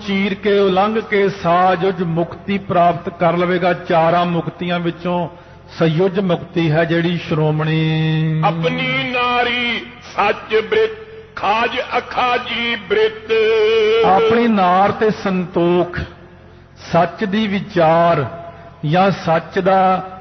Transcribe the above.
ਚੀਰ ਕੇ ਉਲੰਘ ਕੇ ਸਾਜੁਜ ਮੁਕਤੀ ਪ੍ਰਾਪਤ ਕਰ ਲਵੇਗਾ। ਚਾਰਾਂ ਮੁਕਤੀਆਂ ਵਿੱਚੋਂ ਸਯੁਜ ਮੁਕਤੀ ਹੈ ਜਿਹੜੀ ਸ਼੍ਰੋਮਣੀ। ਆਪਣੀ ਨਾਰੀ ਸੱਚ ਬ੍ਰਿਤ ਖਾਜ ਅਖਾਜੀ ਬ੍ਰਿਤ। ਆਪਣੀ ਨਾਰ ਤੇ ਸੰਤੋਖ, ਸੱਚ ਦੀ ਵਿਚਾਰ ਜਾਂ ਸੱਚ ਦਾ